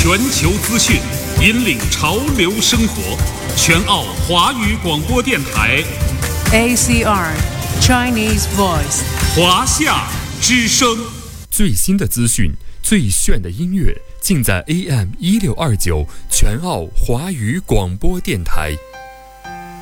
全球资讯，引领潮流生活。全澳华语广播电台 ACR Chinese Voice 华夏之声。 最新的资讯，最炫的音乐，尽在AM 1629全澳华语广播电台。